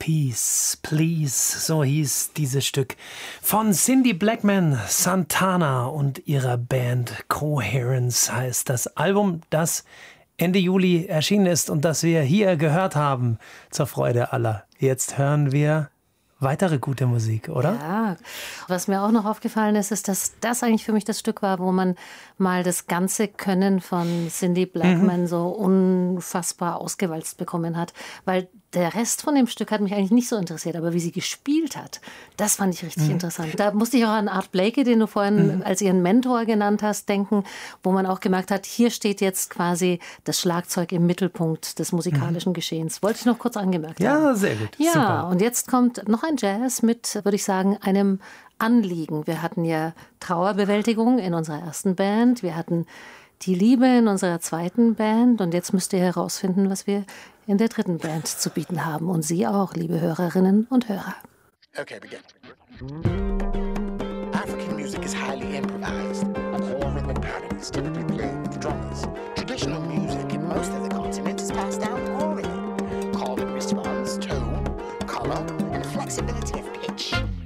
Peace, Please, so hieß dieses Stück von Cindy Blackman Santana und ihrer Band Coherence heißt das Album, das Ende Juli erschienen ist und das wir hier gehört haben, zur Freude aller. Jetzt hören wir weitere gute Musik, oder? Ja, was mir auch noch aufgefallen ist, ist, dass das eigentlich für mich das Stück war, wo man mal das ganze Können von Cindy Blackman so unfassbar ausgewalzt bekommen hat. Weil der Rest von dem Stück hat mich eigentlich nicht so interessiert, aber wie sie gespielt hat, das fand ich richtig interessant. Da musste ich auch an Art Blakey, den du vorhin als ihren Mentor genannt hast, denken, wo man auch gemerkt hat, hier steht jetzt quasi das Schlagzeug im Mittelpunkt des musikalischen Geschehens. Wollte ich noch kurz angemerkt haben. Ja, sehr gut. Ja, Super. und jetzt kommt noch ein Jazz mit, würde ich sagen, einem Anliegen. Wir hatten ja Trauerbewältigung in unserer ersten Band, wir hatten die Liebe in unserer zweiten Band und jetzt müsst ihr herausfinden, was wir in der dritten Band zu bieten haben. Und Sie auch, liebe Hörerinnen und Hörer. Okay, begin. African music is highly improvised. A core rhythmic pattern is typically played with drummers. Traditional music in most of the continent is passed down orally. Call and response, tone, color, and flexibility of pitch.